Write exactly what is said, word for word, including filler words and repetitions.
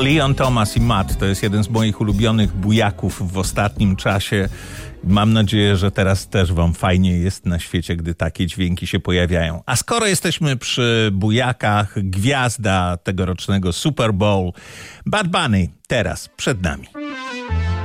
Leon Thomas i Matt to jest jeden z moich ulubionych bujaków w ostatnim czasie. Mam nadzieję, że teraz też wam fajnie jest na świecie, gdy takie dźwięki się pojawiają. A skoro jesteśmy przy bujakach, gwiazda tegorocznego Super Bowl, Bad Bunny teraz przed nami.